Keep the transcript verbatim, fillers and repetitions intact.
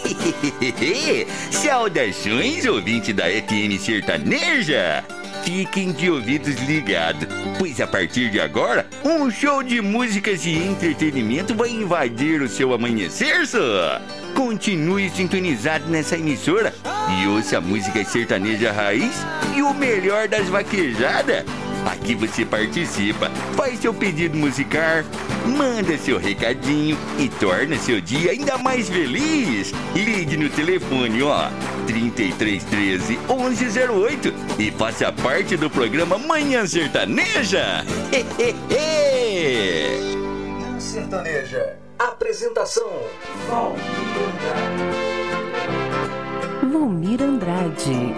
Saudações, ouvinte da F M Sertaneja! Fiquem de ouvidos ligados, pois a partir de agora, um show de músicas e entretenimento vai invadir o seu amanhecer, só! Continue sintonizado nessa emissora e ouça a música sertaneja raiz e o melhor das vaquejadas. Aqui você participa, faz seu pedido musical, manda seu recadinho e torna seu dia ainda mais feliz. Ligue no telefone, ó, trinta e três treze, onze zero oito e faça parte do programa Manhã Sertaneja. Manhã Sertaneja. Apresentação: Valmir Andrade. Valmir Andrade.